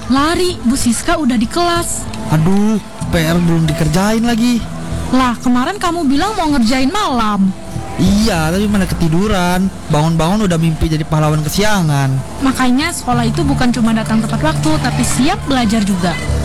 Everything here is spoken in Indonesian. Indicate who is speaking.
Speaker 1: lari, Bu Siska udah di kelas.
Speaker 2: Aduh, PR belum dikerjain lagi.
Speaker 1: Lah, kemarin kamu bilang mau ngerjain malam.
Speaker 2: Iya, tapi mana ketiduran. Bangun-bangun udah mimpi jadi pahlawan kesiangan.
Speaker 1: Makanya sekolah itu bukan cuma datang tepat waktu, tapi siap belajar juga.